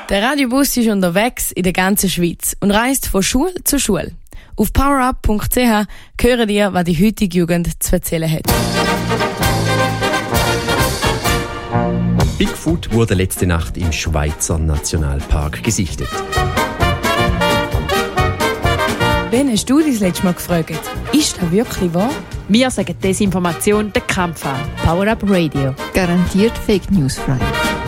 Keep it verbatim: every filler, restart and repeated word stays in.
Der Radiobus ist unterwegs in der ganzen Schweiz und reist von Schule zu Schule. Auf powerup punkt c h hören ihr, was die heutige Jugend zu erzählen hat. Bigfoot wurde letzte Nacht im Schweizer Nationalpark gesichtet. Wen hast du das letzte Mal gefragt? Ist das wirklich wahr? Wir sagen Desinformation den Kampf an. Power Up Radio. Garantiert Fake News frei.